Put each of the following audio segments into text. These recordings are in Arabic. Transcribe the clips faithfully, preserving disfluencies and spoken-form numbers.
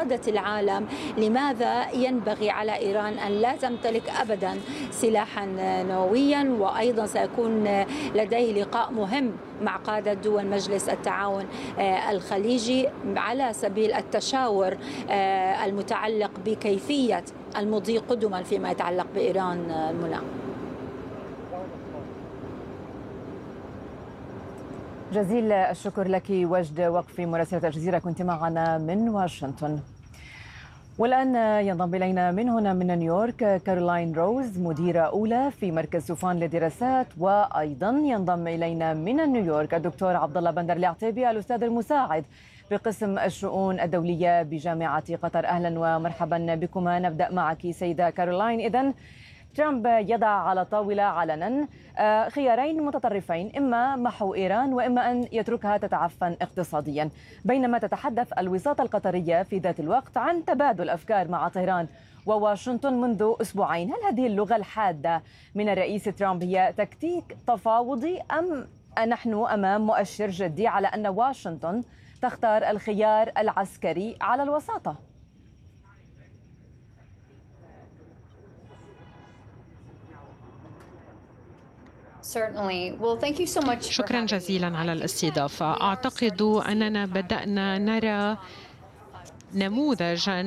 قادة العالم لماذا ينبغي على إيران أن لا تمتلك أبدا سلاحا نوويا. وأيضا سيكون لديه لقاء مهم مع قادة دول مجلس التعاون الخليجي على سبيل التشاور المتعلق بكيفية المضي قدما فيما يتعلق بإيران. المنى، جزيل الشكر لك وجد وقفي مراسلة الجزيرة، كنت معنا من واشنطن. والآن ينضم إلينا من هنا من نيويورك كارولاين روز، مديرة أولى في مركز سوفان للدراسات، وأيضا ينضم إلينا من نيويورك الدكتور عبد الله بندر العتيبي الأستاذ المساعد بقسم الشؤون الدولية بجامعة قطر. أهلا ومرحبا بكما. نبدأ معك سيدة كارولاين. إذن ترامب يضع على طاولة علنا خيارين متطرفين، إما محو إيران وإما أن يتركها تتعفن اقتصاديا، بينما تتحدث الوساطة القطرية في ذات الوقت عن تبادل أفكار مع طهران وواشنطن منذ أسبوعين. هل هذه اللغة الحادة من الرئيس ترامب هي تكتيك تفاوضي أم نحن أمام مؤشر جدي على أن واشنطن تختار الخيار العسكري على الوساطة؟ شكرا جزيلا على الاستضافة. أعتقد أننا بدأنا نرى نموذجا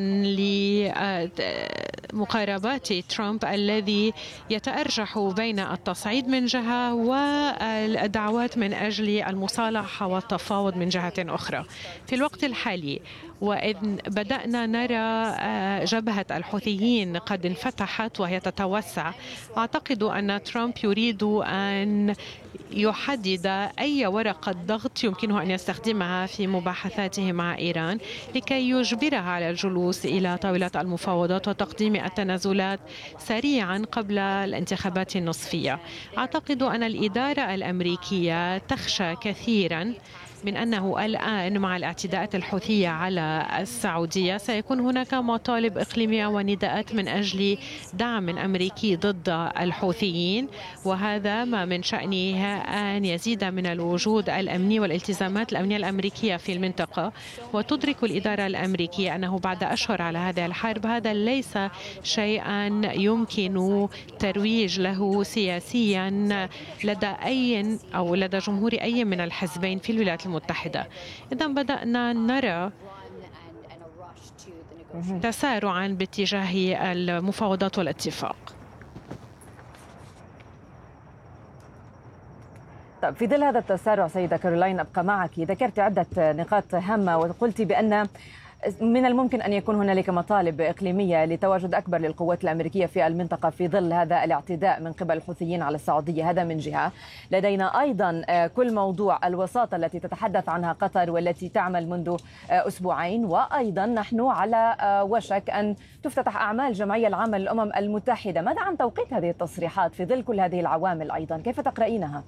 لمقاربات ترامب الذي يتأرجح بين التصعيد من جهة والدعوات من أجل المصالحة والتفاوض من جهة أخرى. في الوقت الحالي وإذ بدأنا نرى جبهة الحوثيين قد انفتحت وهي تتوسع، أعتقد أن ترامب يريد أن يحدد أي ورقة ضغط يمكنه أن يستخدمها في مباحثاته مع إيران لكي يجبرها على الجلوس إلى طاولة المفاوضات وتقديم التنازلات سريعا قبل الانتخابات النصفية. أعتقد أن الإدارة الأمريكية تخشى كثيرا من أنه الآن مع الاعتداءات الحوثية على السعودية سيكون هناك مطالب إقليمية ونداءات من أجل دعم أمريكي ضد الحوثيين، وهذا ما من شأنه أن يزيد من الوجود الأمني والالتزامات الأمنية الأمريكية في المنطقة. وتدرك الإدارة الأمريكية أنه بعد أشهر على هذه الحرب هذا ليس شيئا يمكن ترويج له سياسيا لدى أي أو لدى جمهور أي من الحزبين في الولايات المتحدة. إذا بدأنا نرى تسارعا باتجاه المفاوضات والاتفاق. طيب، في ظل هذا التسارع سيدة كارولاين أبقى معك. ذكرت عدة نقاط هامة وقلت بأن من الممكن أن يكون هنالك مطالب إقليمية لتواجد أكبر للقوات الأمريكية في المنطقة في ظل هذا الاعتداء من قبل الحوثيين على السعودية. هذا من جهة. لدينا أيضا كل موضوع الوساطة التي تتحدث عنها قطر والتي تعمل منذ أسبوعين، وأيضا نحن على وشك أن تفتتح أعمال الجمعية العامة للأمم المتحدة. ماذا عن توقيت هذه التصريحات في ظل كل هذه العوامل؟ أيضا كيف تقرأينها؟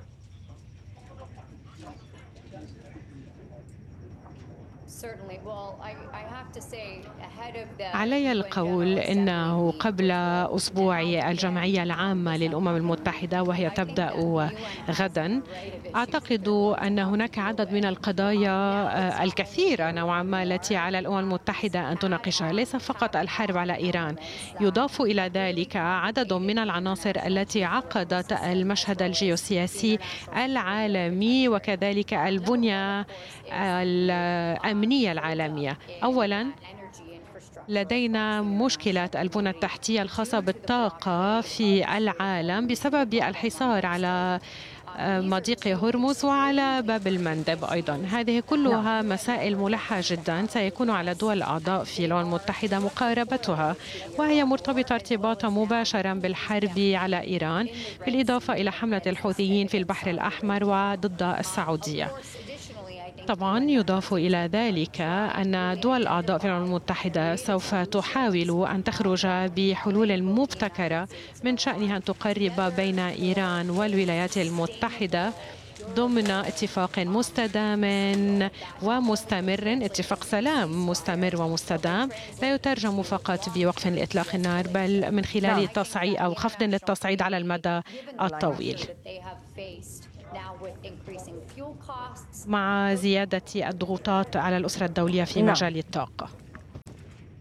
علي القول إنه قبل أسبوع الجمعية العامة للأمم المتحدة وهي تبدأ غدا، أعتقد أن هناك عدد من القضايا الكثيرة نوعا ما التي على الأمم المتحدة أن تناقشها، ليس فقط الحرب على إيران، يضاف إلى ذلك عدد من العناصر التي عقدت المشهد الجيوسياسي العالمي وكذلك البنية الأمنية العالمية. أولا لدينا مشكلة البنى التحتية الخاصة بالطاقة في العالم بسبب الحصار على مضيق هرمز وعلى باب المندب أيضا. هذه كلها مسائل ملحة جدا سيكون على دول الأعضاء في الأمم المتحدة مقاربتها، وهي مرتبطة ارتباطا مباشرا بالحرب على إيران، بالإضافة إلى حملة الحوثيين في البحر الأحمر وضد السعودية. طبعا يضاف إلى ذلك أن دول الأعضاء في الأمم المتحدة سوف تحاول أن تخرج بحلول مبتكرة من شأنها أن تقرب بين إيران والولايات المتحدة ضمن اتفاق مستدام ومستمر، اتفاق سلام مستمر ومستدام لا يترجم فقط بوقف لإطلاق النار بل من خلال تصعيد أو خفض للتصعيد على المدى الطويل. مع زيادة الضغوطات على الأسرة الدولية في مجال الطاقة.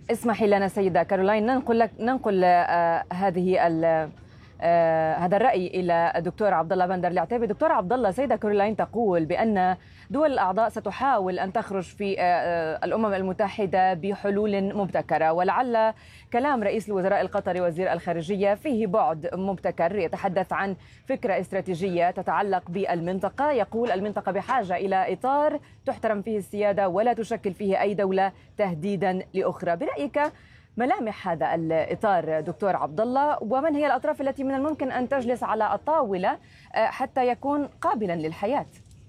اسمحي لنا سيدة كارولاين ننقل لك ننقل آه هذه آه هذا الرأي إلى الدكتور عبد الله بندر العتيبي. دكتور عبد الله، سيدة كارولاين تقول بأن دول الأعضاء ستحاول أن تخرج في آه الأمم المتحدة بحلول مبتكرة، ولعل كلام رئيس الوزراء القطري وزير الخارجية فيه بعد مبتكر، يتحدث عن فكرة استراتيجية تتعلق بالمنطقة. يقول المنطقة بحاجة إلى إطار تحترم فيه السيادة ولا تشكل فيه أي دولة تهديدا لأخرى. برأيك ملامح هذا الإطار دكتور عبد الله، ومن هي الأطراف التي من الممكن أن تجلس على الطاولة حتى يكون قابلا للحياة؟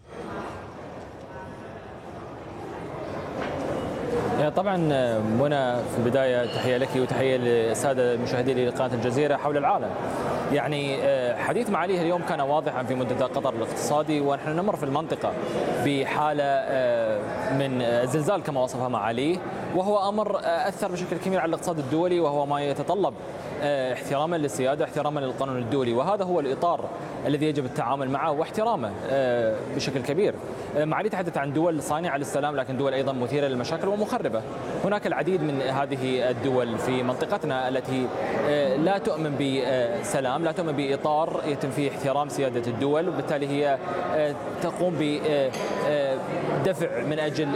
طبعا منى، في البداية تحية لك وتحية للسادة المشاهدين لقناة الجزيرة حول العالم. يعني حديث معاليه اليوم كان واضحا في منتدى قطر الاقتصادي، ونحن نمر في المنطقة بحالة من زلزال كما وصفها معاليه، وهو أمر أثر بشكل كبير على الاقتصاد الدولي، وهو ما يتطلب احتراما للسيادة، احتراما للقانون الدولي، وهذا هو الإطار الذي يجب التعامل معه واحترامه بشكل كبير. معاليه تحدث عن دول صانعة للسلام، لكن دول أيضا مثيرة للمشاكل ومخربة. هناك العديد من هذه الدول في منطقتنا التي لا تؤمن بسلام، لا تؤمن بإطار يتم فيه احترام سيادة الدول، وبالتالي هي تقوم بدفع من أجل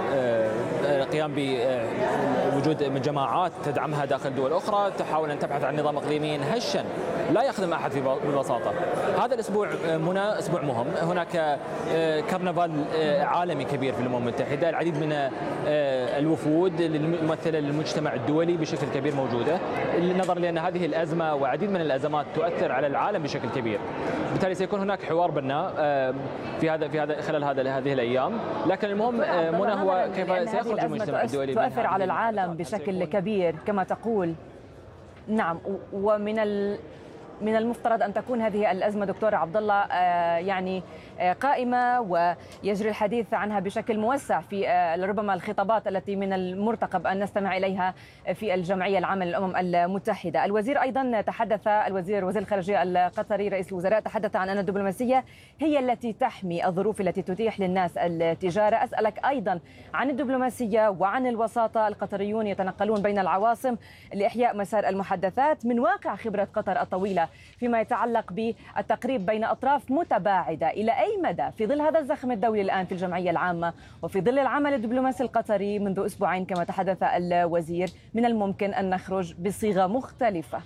القيام بوجود جماعات تدعمها داخل دول أخرى، تحاول أن تبحث عن نظام إقليمي هشا لا يخدم أحد ببساطة. هذا الأسبوع منى أسبوع مهم، هناك كرنفال عالمي كبير في الأمم المتحدة، العديد من الوفود الممثلة للمجتمع الدولي بشكل كبير موجودة، نظرا لأن هذه الأزمة وعديد من الأزمات تؤثر على العالم بشكل كبير. بالتالي سيكون هناك حوار بناء في هذا في هذا خلال هذا هذه الأيام، لكن المهم منى هو كيف سيخرج المجتمع الدولي. تؤثر على العالم بشكل كبير كما تقول. نعم، ومن ال من المفترض أن تكون هذه الأزمة دكتور عبد الله يعني قائمة ويجري الحديث عنها بشكل موسع في ربما الخطابات التي من المرتقب أن نستمع إليها في الجمعية العامة للأمم المتحدة. الوزير أيضا تحدث، الوزير وزير الخارجية القطري رئيس الوزراء تحدث عن أن الدبلوماسية هي التي تحمي الظروف التي تتيح للناس التجارة. أسألك أيضا عن الدبلوماسية وعن الوساطة. القطريون يتنقلون بين العواصم لإحياء مسار المحادثات من واقع خبرة قطر الطويلة فيما يتعلق بالتقريب بين أطراف متباعدة. إلى أي مدى في ظل هذا الزخم الدولي الآن في الجمعية العامة وفي ظل العمل الدبلوماسي القطري منذ أسبوعين كما تحدث الوزير من الممكن أن نخرج بصيغة مختلفة؟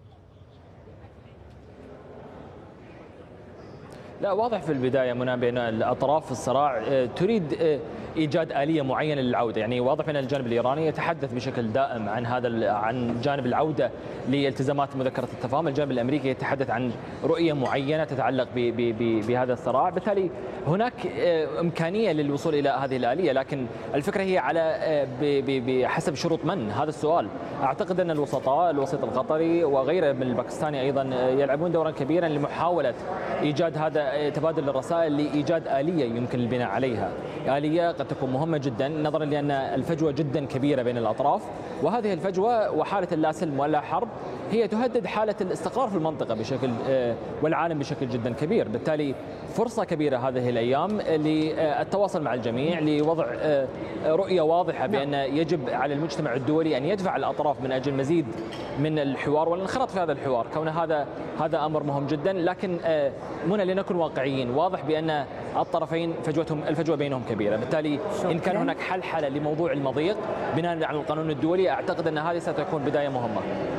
لا، واضح في البداية منى بين الأطراف في الصراع تريد إيجاد آلية معينة للعودة. يعني واضح أن الجانب الإيراني يتحدث بشكل دائم عن هذا عن جانب العودة لالتزامات مذكرة التفاهم، الجانب الأمريكي يتحدث عن رؤية معينة تتعلق بهذا الصراع، بالتالي هناك إمكانية للوصول إلى هذه الآلية، لكن الفكرة هي على بحسب شروط من؟ هذا السؤال. أعتقد أن الوسطاء، الوسيط القطري وغيره من الباكستاني أيضا يلعبون دورا كبيرا لمحاولة إيجاد هذا تبادل الرسائل لإيجاد آلية يمكن البناء عليها، آلية قد تكون مهمة جدا نظرا لأن الفجوة جدا كبيرة بين الأطراف، وهذه الفجوة وحالة اللا سلم ولا حرب هي تهدد حالة الاستقرار في المنطقة بشكل والعالم بشكل جدا كبير. بالتالي فرصة كبيرة هذه الأيام للتواصل مع الجميع، لوضع رؤية واضحة بأن يجب على المجتمع الدولي أن يدفع الأطراف من أجل مزيد من الحوار والانخراط في هذا الحوار، كون هذا هذا أمر مهم جدا. لكن منى لنكن واقعيين، واضح بأن الطرفين فجوتهم الفجوة بينهم كبيرة، بالتالي إن كان هناك حل حالة لموضوع المضيق بناء على القانون الدولي أعتقد أن هذه ستكون بداية مهمة.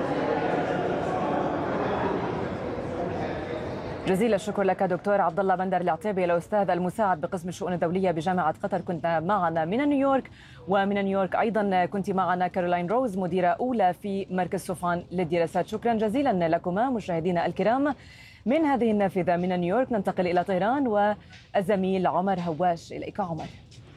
جزيل الشكر لك دكتور عبد الله بندر العتيبي، الأستاذ المساعد بقسم الشؤون الدولية بجامعة قطر. كنت معنا من نيويورك، ومن نيويورك أيضا كنت معنا كارولاين روز مديرة أولى في مركز سوفان للدراسات. شكرا جزيلا لكما مشاهدينا الكرام. من هذه النافذة من نيويورك ننتقل إلى طهران والزميل عمر هواش. إليك عمر.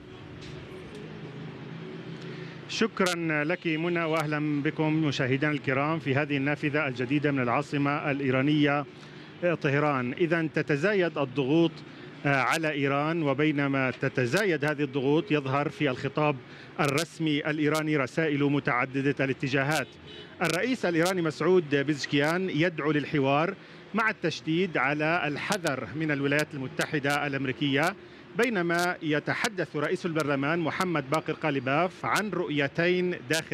شكرا لك منى، وأهلا بكم مشاهدينا الكرام في هذه النافذة الجديدة من العاصمة الإيرانية طهران. إذا تتزايد الضغوط على إيران، وبينما تتزايد هذه الضغوط يظهر في الخطاب الرسمي الإيراني رسائل متعددة الاتجاهات. الرئيس الإيراني مسعود بيزشكيان يدعو للحوار مع التشديد على الحذر من الولايات المتحدة الأمريكية، بينما يتحدث رئيس البرلمان محمد باقر قالباف عن رؤيتين داخل